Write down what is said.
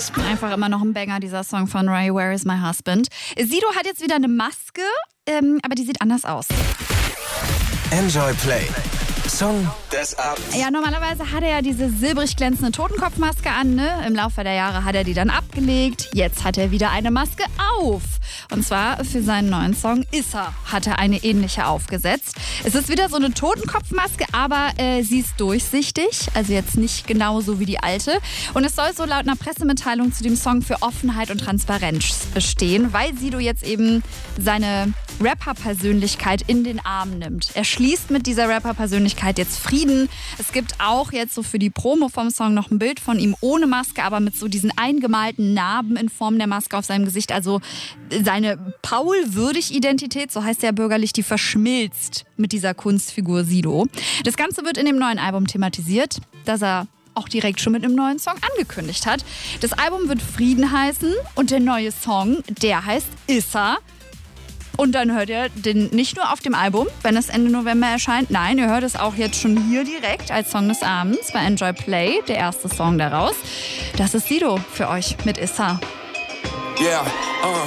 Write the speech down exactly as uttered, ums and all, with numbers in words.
Abend. Einfach immer noch ein Banger, dieser Song von Ray, Where is my husband? Sido hat jetzt wieder eine Maske, ähm, aber die sieht anders aus. Enjoy Play. Song des Abends. Ja, normalerweise hat er ja diese silbrig glänzende Totenkopfmaske an, ne? Im Laufe der Jahre hat er die dann abgelegt. Jetzt hat er wieder eine Maske auf. Und zwar für seinen neuen Song Issa hat er eine ähnliche aufgesetzt. Es ist wieder so eine Totenkopfmaske, aber äh, sie ist durchsichtig. Also jetzt nicht genauso wie die alte. Und es soll so laut einer Pressemitteilung zu dem Song für Offenheit und Transparenz stehen, weil Sido jetzt eben seine Rapper-Persönlichkeit in den Arm nimmt. Er schließt mit dieser Rapper-Persönlichkeit jetzt Frieden. Es gibt auch jetzt so für die Promo vom Song noch ein Bild von ihm ohne Maske, aber mit so diesen eingemalten Narben in Form der Maske auf seinem Gesicht. Also seine Paul-Würdig-Identität, so heißt er bürgerlich, die verschmilzt mit dieser Kunstfigur Sido. Das Ganze wird in dem neuen Album thematisiert, dass er auch direkt schon mit einem neuen Song angekündigt hat. Das Album wird Frieden heißen und der neue Song, der heißt Issa. Und dann hört ihr den nicht nur auf dem Album, wenn es Ende November erscheint. Nein, ihr hört es auch jetzt schon hier direkt als Song des Abends bei Enjoy Play, der erste Song daraus. Das ist Sido für euch mit Issa. Yeah, uh.